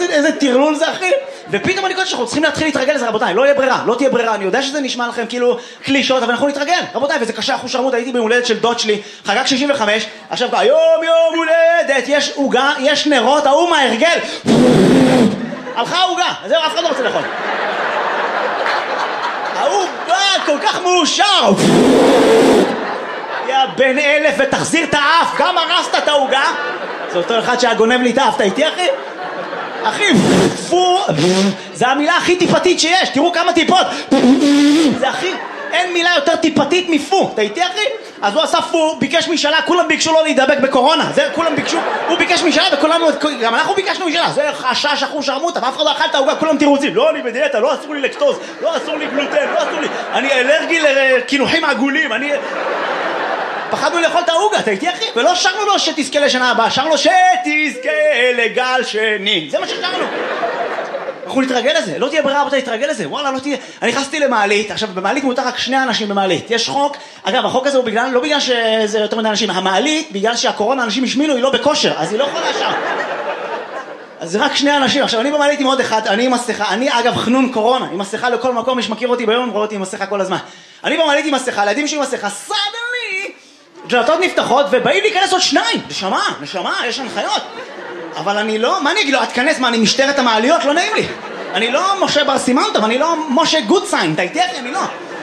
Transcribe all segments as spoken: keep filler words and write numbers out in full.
איזה, איזה תרלול זה אחי? ופתאום אני קודם שאנחנו צריכים להתחיל להתרגל לזה, רבותיי, לא יהיה ברירה, לא תהיה ברירה, אני יודע שזה נשמע לכם כאילו קלישות, אבל אנחנו נתרגל, רבותיי, וזה קשה, אחוז שרמוט, הייתי ביום הולדת של דוד שלי, חגג שישים וחמש, עכשיו היום יום הולדת, יש עוגה, יש נרות, ההוא מההרגל, הלכה העוגה, זהו, אף אחד לא רוצה לאכול. ההוא בא כל כך מאושר, יא בן אלף ותחזיר את האף, גם הרסת את העוגה, זה אותו אחד שהגונב לי את האף, אתה איתי אחי? אחי, פו, זה המילה הכי טיפתית שיש, תראו כמה טיפות, זה הכי, אין מילה יותר טיפתית מפו, אתה איתי אחי? אז הוא עשה פו, ביקש משאלה, כולם ביקשו לו להידבק בקורונה, זה כולם ביקשו, הוא ביקש משאלה וכולנו, גם אנחנו ביקשנו משאלה, זה חשש אחוז שרמוטה, ואף אחד לא אכל את העוגה, כולם תירוצים, לא אני בדיאטה, לא אסור לי לקטוז, לא אסור לי גלוטן, לא אסור לי, אני אלרגי לקינוחים עגולים, אני... פחדנו לאכול את העוגה, אתה איתי אחי? ולא שרנו לו שתזכה לשנה הבאה, שרנו שתזכה לגל שני, זה מה ששרנו. אנחנו נתרגל לזה, לא תהיה ברירה רבותי, נתרגל לזה, וואלה לא תהיה. אני נכנסתי למעלית, עכשיו במעלית מותר רק שני אנשים במעלית, יש חוק, אגב החוק הזה הוא בגלל, לא בגלל שזה יותר מדי אנשים, המעלית בגלל שהקורונה אנשים השמינו היא לא בכושר, אז היא לא יכולה שם. אז זה רק שני אנשים, עכשיו אני במעלית עם עוד אחד, אני עם מסכה, אני אגב חנון קורונה, עם מסכה לכל מקום, מי שמכיר אותי ביום רואה אותי עם מסכה כל הזמן. אני במעלית עם מסכה, לידים שלי עם מסכה, סדרלי, דלתות נפתחות ובאים להיכנס עוד שניים, נשמה, נשמה, יש הנחיות. אבל אני לא, מה אני אגיד לו, את כנס, מה אני משטרת המעליות, לא נעים לי. אני לא משה בר סימנטוב, אני לא משה גודסיין, אתה איתי אחי, אני לא.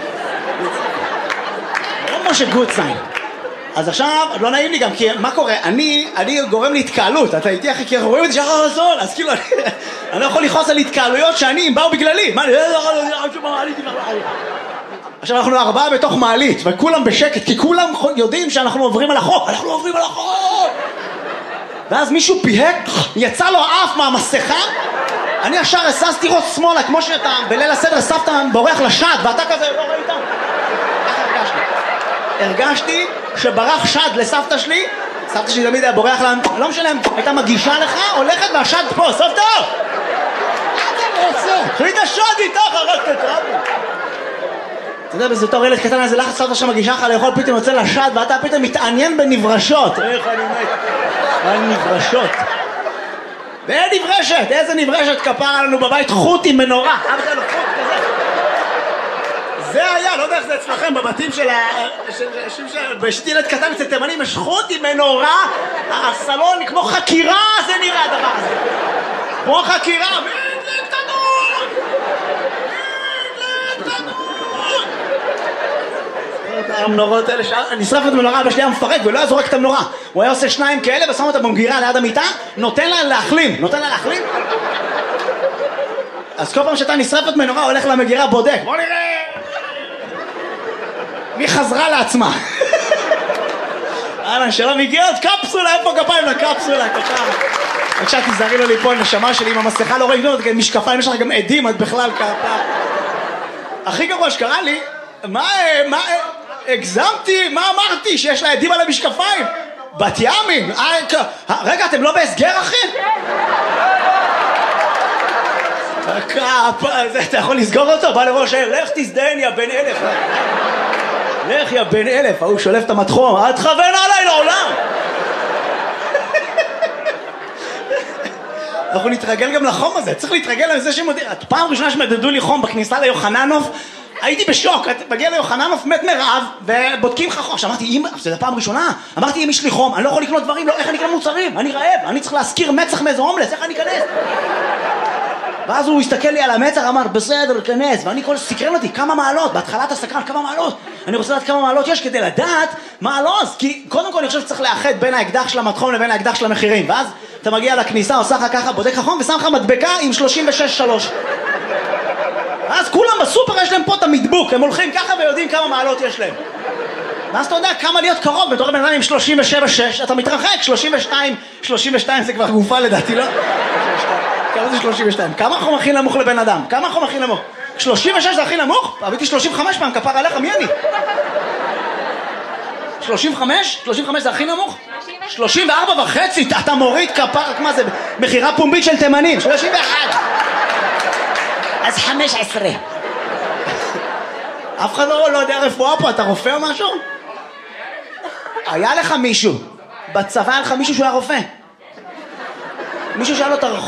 לא משה גודסיין. אז עכשיו, לא נעים לי גם, כי מה קורה? אני, אני גורם להתקהלות, אתה איתי אחי, כי אנחנו רואים את זה שחר רזון, אז כאילו, אני, אני לא יכול לכעוס על התקהלויות שאני, הם באו בגללי. מה, אני לא יכול להגיד, עכשיו אנחנו ארבעה בתוך מעלית, וכולם בשקט, כי כולם יודעים שאנחנו עוברים על החוק, אנחנו עוברים על החוק! ואז מישהו פיהק, יצא לו האף מהמסכה, אני ישר הססתי ראש שמאלה, כמו שאתה בליל הסדר סבתא בורח לשד, ואתה כזה לא ראית? ככה הרגשתי. הרגשתי שברח שד לסבתא שלי, סבתא שלי תמיד היה בורח לה, לא משנה, הייתה מגישה לך, הולכת והשד פה, סבתא! חליט השד איתך, הרגת את רבי. אתה יודע, בזה תור ילד קטן, איזה לחץ סבתא שמגישה לך לאכול, פתאום יוצא לשד, ואתה פתאום מתעניין בנברשות. איך אני מת? על נברשות. ואין נברשת, איזה נברשת כפרה לנו בבית, חוט עם מנורה. אף אחד לא חוט כזה. זה היה, לא יודע איך זה אצלכם, בבתים של ה... בשתי ילד קטן אצל תימנים, יש חוט עם מנורה, הסלון כמו חקירה, זה נראה הדבר הזה. כמו חקירה, מדלק תנור! מדלק תנור! המנורות האלה, נשרף את המנורה, אבא שלי היה מפרק ולא היה זורק את המנורה. הוא היה עושה שניים כאלה ושם אותה במגירה ליד המיטה, נותן לה להחלים. נותן לה להחלים? אז כל פעם שאתה נשרפת מנורה, הולך למגירה, בודק. בוא נראה! מי חזרה לעצמה? אהלן, שלום, הגיע עוד קפסולה, איפה כפיים לקפסולה, קפיים. בבקשה, תזהרי לו ליפול, נשמה שלי, עם המסכה לא רואים, משקפיים, יש לך גם עדים, את בכלל כפיים. הכי גרוע שקרה לי, מה, מה, הגזמתי, מה אמרתי? שיש לה עדים על המשקפיים? בת ימים? רגע, אתם לא בהסגר, אחי? אתה יכול לסגור אותו? בא לראש העיר, לך תזדיין, יא בן אלף. לך, יא בן אלף, הוא שולף את המתחום, אל תכוון עליי לעולם. אנחנו נתרגל גם לחום הזה, צריך להתרגל לזה שמודיע. פעם ראשונה שמדדו לי חום בכניסה ליוחננוף, הייתי בשוק, מגיע ליוחננוף, מת מרעב, ובודקים לך חום. עכשיו אמרתי, זה הפעם ראשונה, אמרתי, אם יש לי חום, אני לא יכול לקנות דברים, לא, איך אני אקנה מוצרים? אני רעב, אני צריך להזכיר מצח מאיזה הומלס, איך אני אכנס? ואז הוא הסתכל לי על המצח, אמר, בסדר, כנס, ואני כל סקרן אותי, כמה מעלות, בהתחלת הסקרן, כמה מעלות, אני רוצה לדעת כמה מעלות יש כדי לדעת מה הלוז, כי קודם כל אני חושב שצריך לאחד בין האקדח של המתחום לבין האקדח של המחירים, ואז אתה מגיע לכניסה, עושה לך ככה, בודק לך חום, ושם לך מדבקה עם שלושים ושש שלוש. אז כולם בסופר יש להם פה את המדבוק, הם הולכים ככה ויודעים כמה מעלות יש להם. ואז אתה יודע כמה להיות קרוב, בתור בן אדם עם שלושים ושבע שש, אתה מתרחק, שלושים ושתיים, שלושים ושתיים זה כבר גופה לדעתי, לא? כמה זה שלושים ושתיים? כמה החום הכי נמוך לבן אדם? כמה החום הכי נמוך? שלושים ושש זה הכי נמוך? הביתי שלושים וחמש פעם, כפר עליך, מי אני? שלושים וחמש? שלושים וחמש זה הכי נמוך? שלושים וארבע וחצי, אתה מוריד כפר, מה זה? מחירה פומבית של תימנים, שלושים ואחת. אז חמש עשרה. אף אחד לא, לא יודע רפואה פה, אתה רופא או משהו? היה לך מישהו, בצבא היה לך מישהו שהוא היה רופא. מישהו שאל לו את הרחוב